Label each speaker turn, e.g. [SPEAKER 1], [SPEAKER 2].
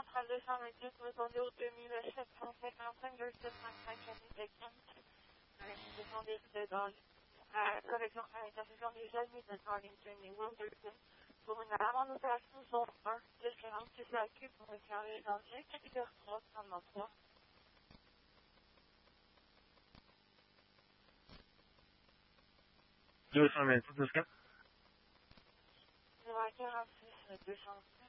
[SPEAKER 1] centrale de fermeture, vous répondez au 2755 de 755 Descendez dans la correction à l'intersection des Amis de Darlington et Wilderton. Pour une amende opération zone 1, différente CCAQ pour le service en direct, catégorie 3, 33.
[SPEAKER 2] 226, 204.
[SPEAKER 1] 46, 200.